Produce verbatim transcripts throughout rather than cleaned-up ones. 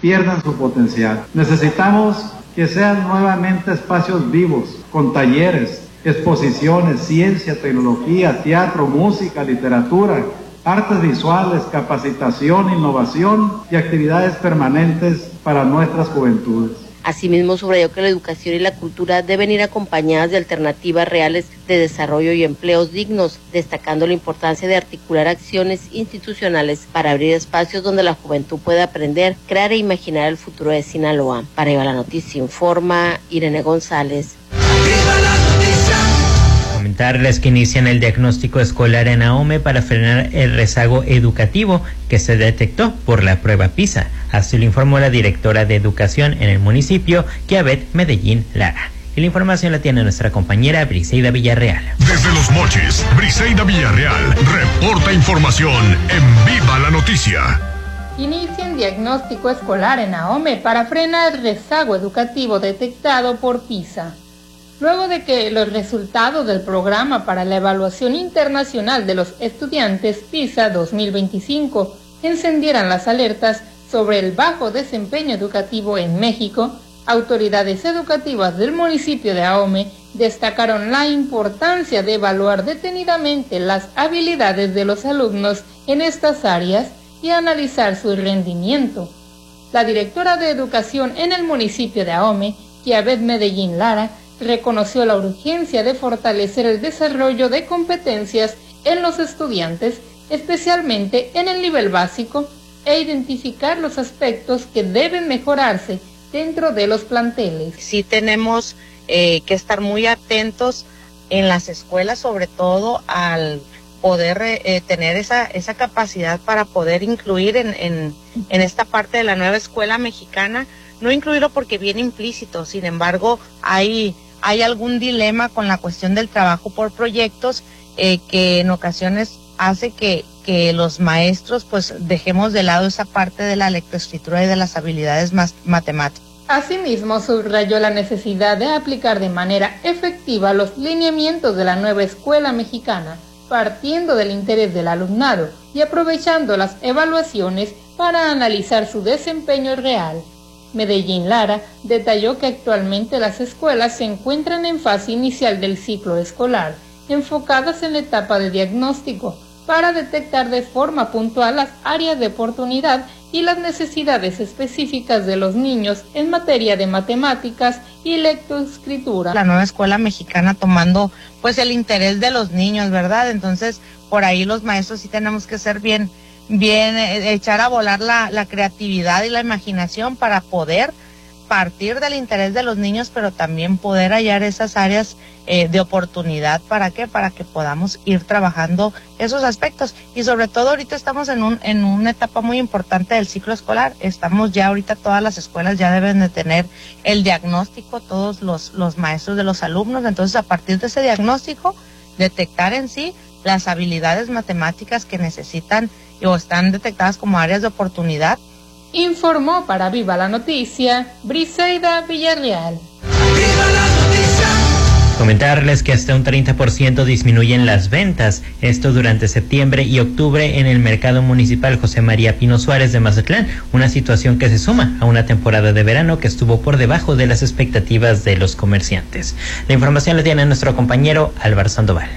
pierdan su potencial. Necesitamos que sean nuevamente espacios vivos, con talleres, exposiciones, ciencia, tecnología, teatro, música, literatura, artes visuales, capacitación, innovación y actividades permanentes para nuestras juventudes. Asimismo, subrayó que la educación y la cultura deben ir acompañadas de alternativas reales de desarrollo y empleos dignos, destacando la importancia de articular acciones institucionales para abrir espacios donde la juventud pueda aprender, crear e imaginar el futuro de Sinaloa. Para Viva la Noticia informa Irene González. ¡Viva la noticia! Comentarles que inician el diagnóstico escolar en Ahome para frenar el rezago educativo que se detectó por la prueba PISA. Así lo informó la directora de Educación en el municipio, Kiabet Medellín Lara. Y la información la tiene nuestra compañera Briseida Villarreal. Desde Los Mochis, Briseida Villarreal reporta información en Viva la Noticia. Inician diagnóstico escolar en Ahome para frenar el rezago educativo detectado por PISA. Luego de que los resultados del Programa para la Evaluación Internacional de los Estudiantes PISA dos mil veinticinco encendieran las alertas sobre el bajo desempeño educativo en México, autoridades educativas del municipio de Ahome destacaron la importancia de evaluar detenidamente las habilidades de los alumnos en estas áreas y analizar su rendimiento. La directora de Educación en el municipio de Ahome, Kiabet Medellín Lara, reconoció la urgencia de fortalecer el desarrollo de competencias en los estudiantes, especialmente en el nivel básico, e identificar los aspectos que deben mejorarse dentro de los planteles. Sí tenemos eh, que estar muy atentos en las escuelas, sobre todo al poder eh, tener esa esa capacidad para poder incluir en, en, en esta parte de la nueva escuela mexicana, no incluirlo porque viene implícito, sin embargo hay, hay algún dilema con la cuestión del trabajo por proyectos eh, que en ocasiones hace que, que los maestros pues dejemos de lado esa parte de la lectoescritura y de las habilidades más matemáticas. Asimismo, subrayó la necesidad de aplicar de manera efectiva los lineamientos de la nueva escuela mexicana, partiendo del interés del alumnado y aprovechando las evaluaciones para analizar su desempeño real. Medellín Lara detalló que actualmente las escuelas se encuentran en fase inicial del ciclo escolar, enfocadas en la etapa de diagnóstico, para detectar de forma puntual las áreas de oportunidad y las necesidades específicas de los niños en materia de matemáticas y lectoescritura. La nueva escuela mexicana tomando pues el interés de los niños, ¿verdad? Entonces, por ahí los maestros sí tenemos que ser bien, bien, eh, echar a volar la, la creatividad y la imaginación para poder partir del interés de los niños, pero también poder hallar esas áreas eh, de oportunidad. ¿Para qué? Para que podamos ir trabajando esos aspectos. Y sobre todo ahorita estamos en un en una etapa muy importante del ciclo escolar. Estamos ya ahorita, todas las escuelas ya deben de tener el diagnóstico, todos los, los maestros de los alumnos. Entonces, a partir de ese diagnóstico, detectar en sí las habilidades matemáticas que necesitan o están detectadas como áreas de oportunidad. Informó para Viva la Noticia, Briseida Villarreal. ¡Viva la Noticia! Comentarles que hasta un treinta por ciento disminuyen las ventas, esto durante septiembre y octubre en el mercado municipal José María Pino Suárez de Mazatlán, una situación que se suma a una temporada de verano que estuvo por debajo de las expectativas de los comerciantes. La información la tiene nuestro compañero Álvaro Sandoval.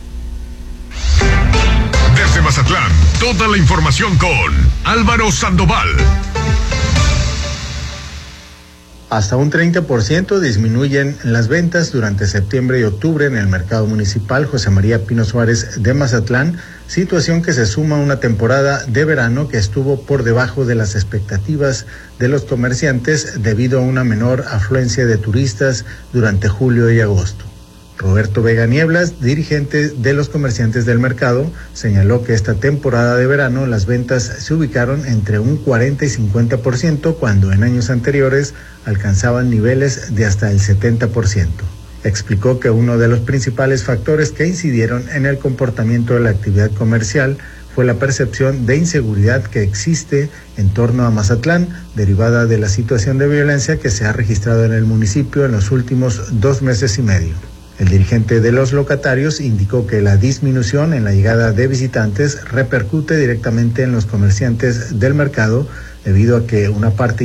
Desde Mazatlán, toda la información con Álvaro Sandoval. Hasta un treinta por ciento disminuyen las ventas durante septiembre y octubre en el mercado municipal José María Pino Suárez de Mazatlán, situación que se suma a una temporada de verano que estuvo por debajo de las expectativas de los comerciantes debido a una menor afluencia de turistas durante julio y agosto. Roberto Vega Nieblas, dirigente de los comerciantes del mercado, señaló que esta temporada de verano las ventas se ubicaron entre un cuarenta y cincuenta por ciento cuando en años anteriores alcanzaban niveles de hasta el setenta por ciento. Explicó que uno de los principales factores que incidieron en el comportamiento de la actividad comercial fue la percepción de inseguridad que existe en torno a Mazatlán, derivada de la situación de violencia que se ha registrado en el municipio en los últimos dos meses y medio. El dirigente de los locatarios indicó que la disminución en la llegada de visitantes repercute directamente en los comerciantes del mercado debido a que una parte